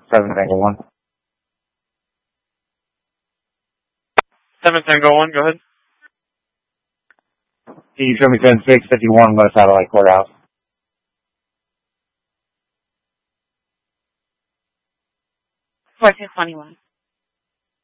7 Tango 1. 7 Tango 1, go ahead. Can you show me 10-6-51 West Satellite Courthouse? 1421.